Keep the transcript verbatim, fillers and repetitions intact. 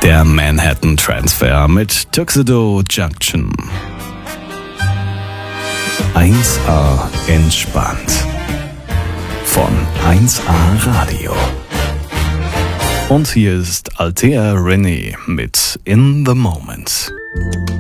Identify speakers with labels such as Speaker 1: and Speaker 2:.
Speaker 1: Der Manhattan Transfer mit Tuxedo Junction. eins A entspannt. Von eins A Radio. Und hier ist Althea René mit In the Moment.